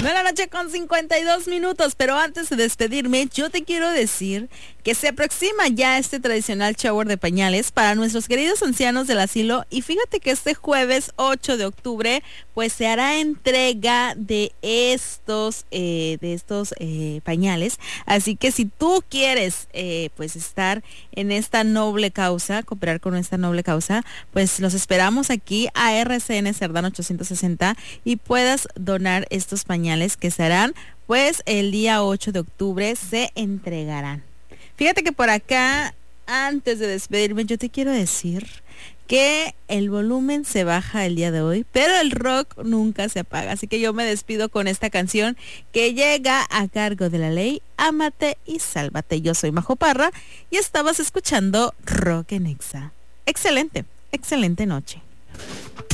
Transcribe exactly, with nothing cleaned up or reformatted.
De la noche con cincuenta y dos minutos, pero antes de despedirme, yo te quiero decir que se aproxima ya este tradicional shower de pañales para nuestros queridos ancianos del asilo y fíjate que este jueves ocho de octubre pues se hará entrega de estos eh, de estos eh, pañales, así que si tú quieres eh, pues estar en esta noble causa, cooperar con esta noble causa, pues los esperamos aquí a R C N Cerdán ochocientos sesenta y puedas donar estos pañales que se harán pues el día ocho de octubre se entregarán. Fíjate que por acá, antes de despedirme, yo te quiero decir que el volumen se baja el día de hoy, pero el rock nunca se apaga. Así que yo me despido con esta canción que llega a cargo de La Ley, Ámate y Sálvate. Yo soy Majo Parra y estabas escuchando Rock en Exa. Excelente, excelente noche.